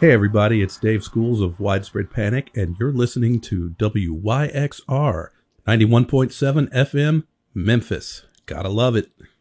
Hey everybody, it's Dave Schools of Widespread Panic, and you're listening to WYXR 91.7 FM, Memphis. Gotta love it.